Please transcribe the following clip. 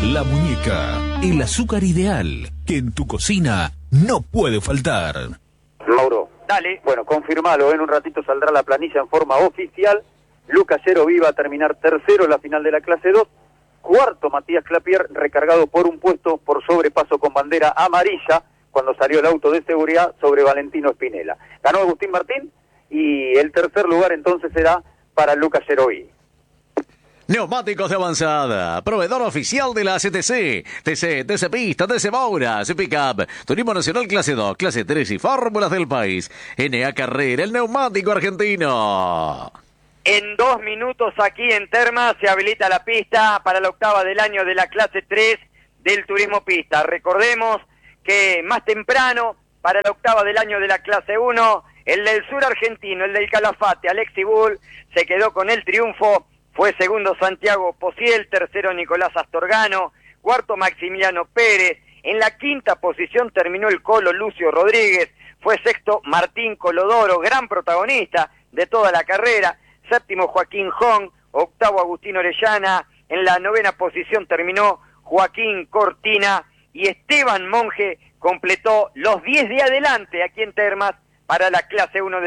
La Muñeca, el azúcar ideal que en tu cocina no puede faltar. Mauro, Dale. bueno, confirmalo, en un ratito saldrá la planilla en forma oficial. Lucas Yerovi va a terminar tercero en la final de la clase 2. Cuarto, Matías Clapier, recargado por un puesto por sobrepaso con bandera amarilla cuando salió el auto de seguridad sobre Valentino Spinella. Ganó Agustín Martín y el tercer lugar entonces será para Lucas Yerovi. Neumáticos de avanzada, proveedor oficial de la CTC, TC Pista, TC Mouras, Pickup, Turismo Nacional Clase 2, Clase 3 y Fórmulas del país. NA Carrera, el neumático argentino. En 2 minutos aquí en Termas se habilita la pista para la octava del año de la clase 3 del Turismo Pista. Recordemos que más temprano, para la octava del año de la clase 1, el del sur argentino, el del Calafate, Alexi Bull, se quedó con el triunfo. Fue segundo Santiago Pociel, tercero Nicolás Astorgano, cuarto Maximiliano Pérez. En la quinta posición terminó el Colo Lucio Rodríguez. Fue sexto Martín Colodoro, gran protagonista de toda la carrera. Séptimo Joaquín Jong, octavo Agustín Orellana. En la novena posición terminó Joaquín Cortina. Y Esteban Monge completó los 10 de adelante aquí en Termas para la clase 1 de